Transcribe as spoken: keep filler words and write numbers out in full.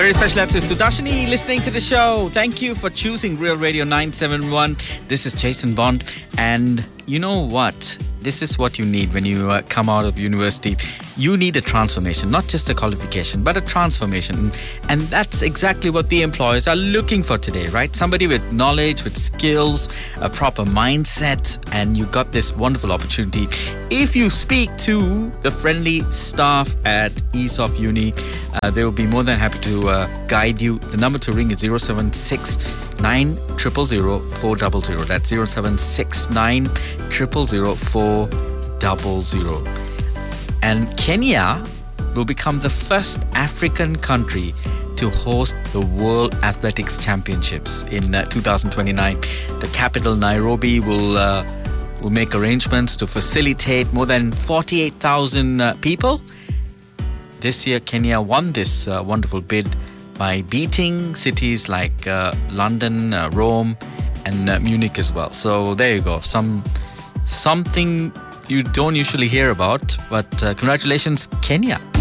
Very special episode. Sudashini listening to the show. Thank you for choosing Real Radio nine seventy-one. This is Jason Bond. And you know what? This is what you need when you uh, come out of university. You need a transformation, not just a qualification, but a transformation. And that's exactly what the employers are looking for today, right? Somebody with knowledge, with skills, a proper mindset, and you got this wonderful opportunity. If you speak to the friendly staff at ESOF Uni, uh, they will be more than happy to uh, guide you. The number to ring is zero seven six nine zero zero zero four zero zero. That's zero seven six nine zero zero zero four zero zero. And Kenya will become the first African country to host the World Athletics Championships in uh, two thousand twenty-nine. The capital, Nairobi, will uh, will make arrangements to facilitate more than forty-eight thousand uh, people. This year, Kenya won this uh, wonderful bid by beating cities like uh, London, uh, Rome, and uh, Munich as well. So there you go. Some something you don't usually hear about, but uh, congratulations, Kenya.